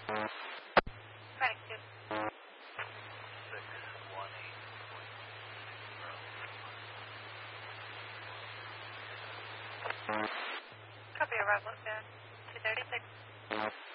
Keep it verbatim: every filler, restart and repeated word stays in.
Thank you. six one eight point six zero. Copy arrival soon. two thirty-six.